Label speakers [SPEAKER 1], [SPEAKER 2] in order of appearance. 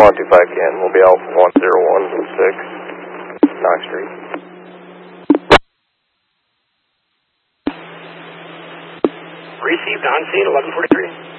[SPEAKER 1] 125 Ken. We'll be Alpha 1016, Knox Street.
[SPEAKER 2] Received on scene, 1143.